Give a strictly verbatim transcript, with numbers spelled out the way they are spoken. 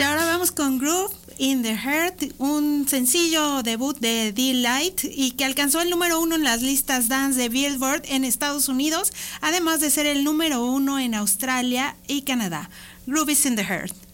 Y ahora vamos con Groove in the Heart, un sencillo debut de D-Light y que alcanzó el número uno en las listas dance de Billboard en Estados Unidos, además de ser el número uno en Australia y Canadá. Groove is in the Heart.